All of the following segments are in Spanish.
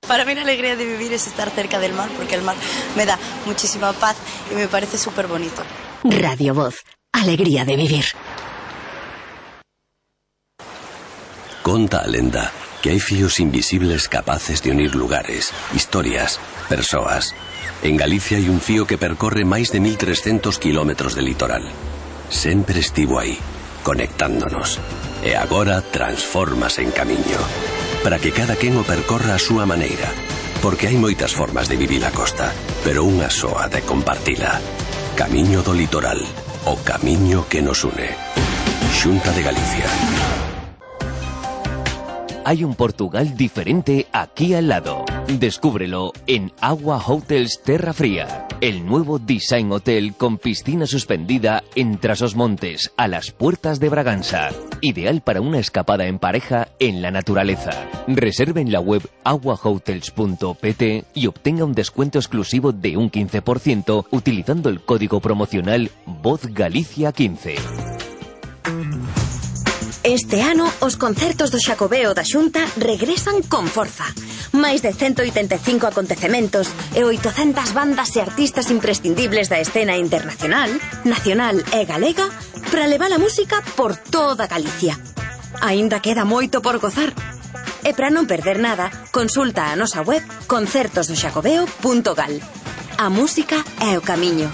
Para mí la alegría de vivir es estar cerca del mar, porque el mar me da muchísima paz y me parece súper bonito. Radio Voz, alegría de vivir. Conta a lenda que hai fíos invisibles capaces de unir lugares, historias, persoas. En Galicia hai un fío que percorre máis de 1300 kilómetros de litoral. Sempre estivo aí, conectándonos. E agora transfórmase en camiño, para que cada quen o percorra a súa maneira. Porque hai moitas formas de vivir a costa, pero unha soa de compartila. Camiño do litoral, o camiño que nos une. Xunta de Galicia. Hay un Portugal diferente aquí al lado. Descúbrelo en Agua Hotels Terra Fría, el nuevo design hotel con piscina suspendida en Trás-os-Montes, a las puertas de Bragança. Ideal para una escapada en pareja en la naturaleza. Reserve en la web aguahotels.pt y obtenga un descuento exclusivo de un 15% utilizando el código promocional VozGalicia15. Este ano, os concertos do Xacobeo da Xunta regresan con forza. Máis de 185 acontecementos e 800 bandas e artistas imprescindibles da escena internacional, nacional e galega para levar a música por toda Galicia. Aínda queda moito por gozar. E para non perder nada, consulta a nosa web concertosdoxacobeo.gal. A música é o camiño.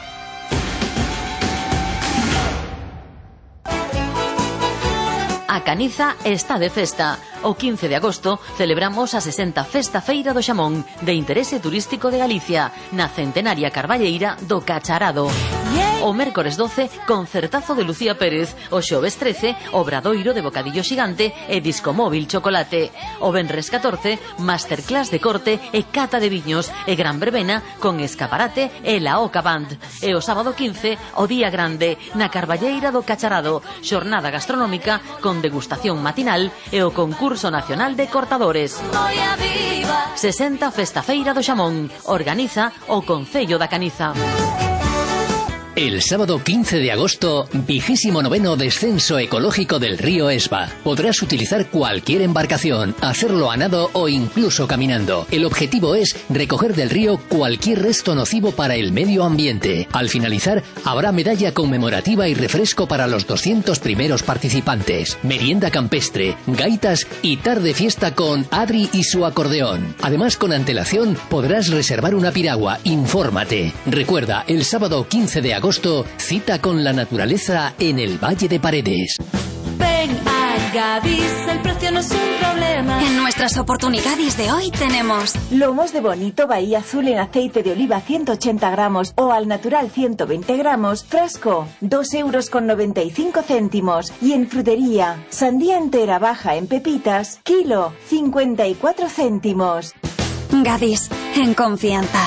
A Caniza está de festa. O 15 de agosto celebramos a 60 Festa Feira do Xamón, de interese turístico de Galicia, na centenaria carballeira do Cacharado. O mércores 12, concertazo de Lucía Pérez. O xoves 13, obradoiro de bocadillo xigante e disco móvil chocolate. O venres 14, masterclass de corte e cata de viños e gran verbena con escaparate e la Oca Band. E o sábado 15, o día grande, na carballeira do Cacharado, xornada gastronómica con degustación matinal e o concurso nacional de cortadores. 60 Festa Feira do Xamón. Organiza o Concello da Caniza. El sábado 15 de agosto, 29º descenso ecológico del río Esba. Podrás utilizar cualquier embarcación, hacerlo a nado o incluso caminando. El objetivo es recoger del río cualquier resto nocivo para el medio ambiente. Al finalizar, habrá medalla conmemorativa y refresco para los 200 primeros participantes. Merienda campestre, gaitas y tarde fiesta con Adri y su acordeón. Además, con antelación, podrás reservar una piragua. Infórmate. Recuerda, el sábado 15 de agosto, cita con la naturaleza en el Valle de Paredes. Ven a Gadis, el precio no es un problema. En nuestras oportunidades de hoy tenemos lomos de bonito Bahía Azul en aceite de oliva 180 gramos o al natural 120 gramos, frasco, 2,95 €. Y en frutería, sandía entera baja en pepitas, kilo, 54 céntimos. Gadis, en confianza.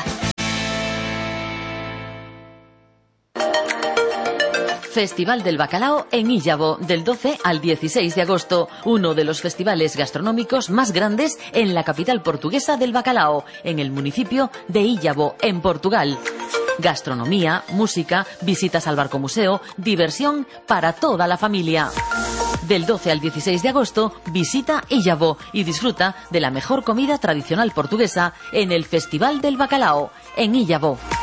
Festival del Bacalao en Illavo, del 12 al 16 de agosto. Uno de los festivales gastronómicos más grandes en la capital portuguesa del bacalao, en el municipio de Illavo, en Portugal. Gastronomía, música, visitas al barco museo, diversión para toda la familia. Del 12 al 16 de agosto, visita Illavo y disfruta de la mejor comida tradicional portuguesa en el Festival del Bacalao, en Illavo.